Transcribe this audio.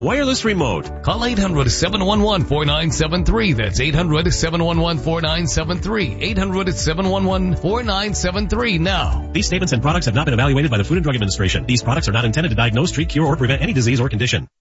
Wireless remote. Call 800-711-4973. That's 800-711-4973. 800-711-4973 now. These statements and products have not been evaluated by the Food and Drug Administration. These products are not intended to diagnose, treat, cure, or prevent any disease or condition.